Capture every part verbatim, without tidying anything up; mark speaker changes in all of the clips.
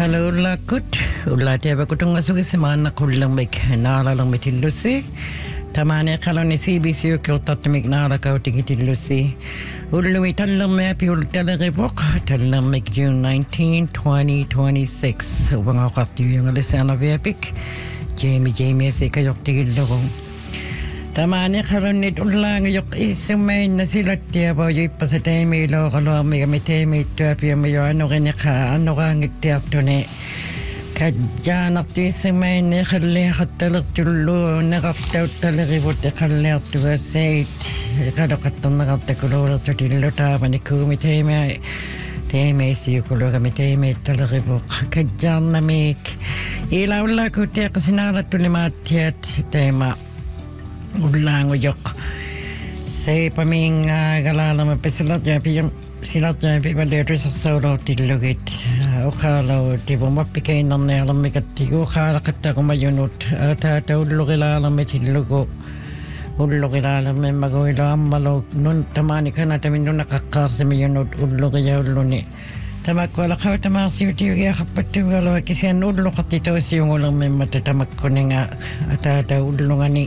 Speaker 1: Kalula kut, ulla tiaba kutunga sugi semana kulang mek nala lang metillusi. Tamane kaloni C B C ko tatmik nala ka tigitillusi. Ulumi tallam me piul talaribok tallam mek June nineteenth, twenty twenty-six. Ubang ako yung alisana vepik. Jamie Jamie se kayok tigilogong. Tamane kalonit ulang yok isumain na sila tiaba yung pasatay lo kalau may gamite may tuapi may ano kanya ka ano ka ngitiato ne kadyan at isumain na kali katalag tulo nakapitaw talaga po te kali at tuwasait kadokatan nakatakulora tutilo tama ni kumite may teme siyo kulo kamite may talaga po kadyan na may ilaw la ko te kasinala tulimatiat tema ulang uyok say paming uh, galala mapisilat ya piyam silat ya pipa dito sa solo tilugit okalo tipo mapikay nam na alam mikati okala kata kumayunot ata ta ulugilala metilugo ulugilala may magawila malo nun tamani kana tamin nun nakakar sa mayunot ulugaya uluni tamak wala ka tamak siyo tiyo kaya kapatu wala kasi anulo katito siyong ulang may matatamak ko nga ata ta ulungani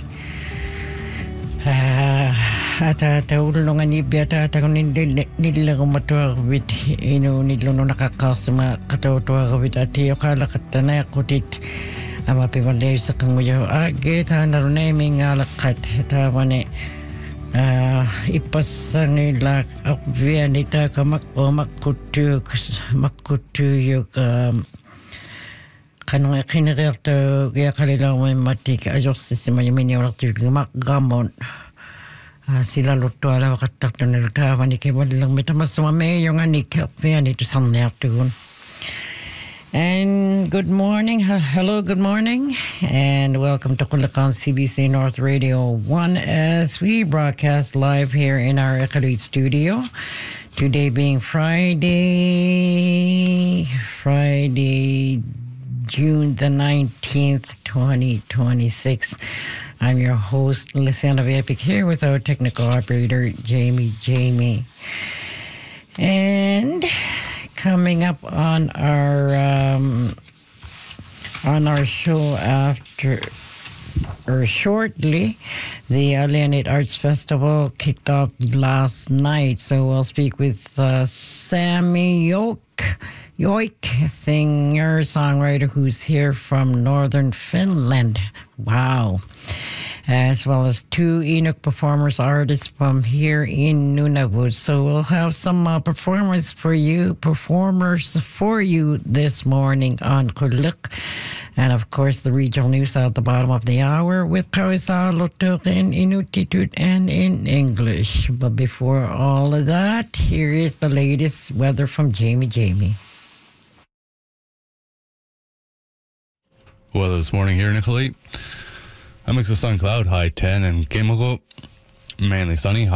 Speaker 1: Ah, ata ata ulungan ni biata ata kun nila nila kumatua bit ino nila no nakakasama katawa bit ati akala katana kutit ama pimale sa kanguyo age ta narunay mingalakat ta mane ah ipasang nila akvia nita kamak o makutu makutu yung kanong kinirerto kaya kalila may matik ajos si mayamini wala tiyo gamon sila luto ala wakatak na nilutawa ni kibad lang mitamas sumame yung anik kaya nito sanay tugun. And good morning, hello, good morning, and welcome to Kulakan C B C North Radio one as we broadcast live here in our Ekalit studio. Today being Friday, Friday, June the nineteenth, twenty twenty-six. I'm your host, Lysana Vepik, here with our technical operator, Jamie Jamie. And coming up on our um, on our show after or shortly, the Alienate Arts Festival kicked off last night. So we'll speak with uh, Sammy Yoke. Yoik, singer, songwriter who's here from northern Finland. Wow. As well as two Enoch performers, artists from here in Nunavut. So we'll have some uh, performers for you, performers for you this morning on Kuluk. And of course, the regional news at the bottom of the hour with Kawisa Lotuk in Inuktitut and in English. But before all of that, here is the latest weather from Jamie Jamie.
Speaker 2: Weather this morning here in Nicolete. A mix of sun cloud, high ten, and Kimoko, mainly sunny.